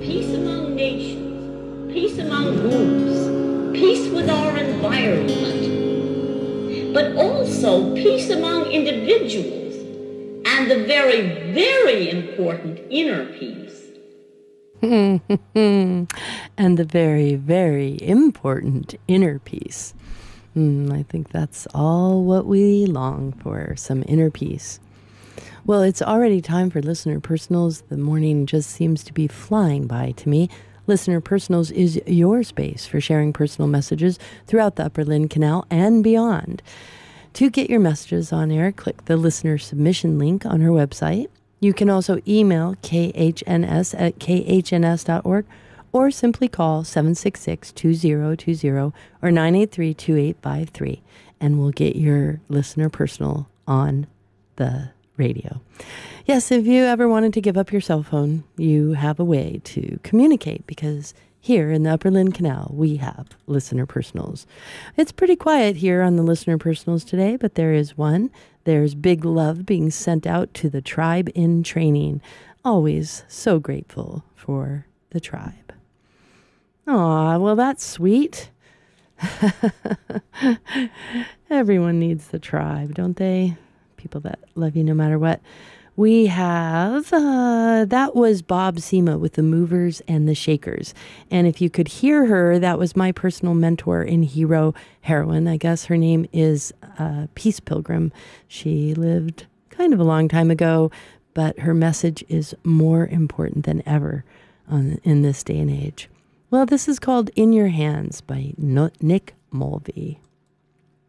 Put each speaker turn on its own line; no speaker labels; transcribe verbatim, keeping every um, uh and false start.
peace among nations, peace among groups, peace with our environment, but also peace among individuals, and the very, very important inner peace.
And the very, very important inner peace. Mm, I think that's all what we long for, some inner peace. Well, it's already time for Listener Personals. The morning just seems to be flying by to me. Listener Personals is your space for sharing personal messages throughout the Upper Lynn Canal and beyond. To get your messages on air, click the listener submission link on her website. You can also email k h n s at k h n s dot org or simply call seven six six, two zero two zero or nine eight three, two eight five three, and we'll get your listener personal on the radio. Yes, if you ever wanted to give up your cell phone, you have a way to communicate, because here in the Upper Lynn Canal, we have listener personals. It's pretty quiet here on the listener personals today, but there is one. There's big love being sent out to the tribe in training. Always so grateful for the tribe. Aw, well, that's sweet. Everyone needs the tribe, don't they? People that love you no matter what. We have, uh, that was Bob Sema with the Movers and the Shakers. And if you could hear her, that was my personal mentor in hero heroine. I guess her name is uh, Peace Pilgrim. She lived kind of a long time ago, but her message is more important than ever on, in this day and age. Well, this is called In Your Hands by no- Nick Mulvey.